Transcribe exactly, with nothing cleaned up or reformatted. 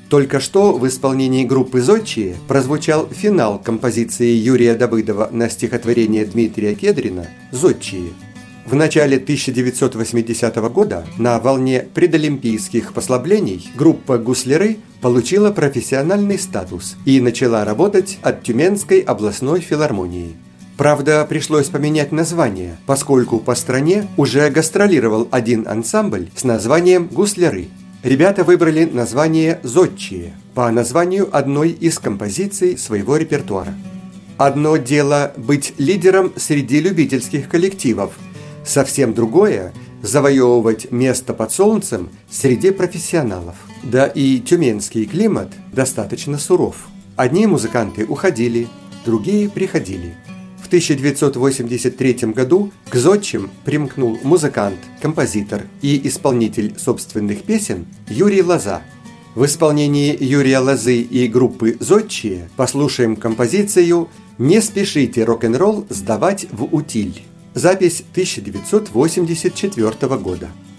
Только что в исполнении группы «Зодчие» прозвучал финал композиции Юрия Давыдова на стихотворение Дмитрия Кедрина «Зодчие». В начале тысяча девятьсот восьмидесятого года на волне предолимпийских послаблений группа «Гусляры» получила профессиональный статус и начала работать от Тюменской областной филармонии. Правда, пришлось поменять название, поскольку по стране уже гастролировал один ансамбль с названием «Гусляры». Ребята выбрали название «Зодчие» по названию одной из композиций своего репертуара. Одно дело быть лидером среди любительских коллективов, совсем другое – завоевывать место под солнцем среди профессионалов. Да и тюменский климат достаточно суров. Одни музыканты уходили, другие приходили. В тысяча девятьсот восемьдесят третьем году к зодчим примкнул музыкант, композитор и исполнитель собственных песен Юрий Лоза. В исполнении Юрия Лозы и группы «Зодчие» послушаем композицию «Не спешите рок-н-ролл сдавать в утиль». Запись тысяча девятьсот восемьдесят четвёртого года.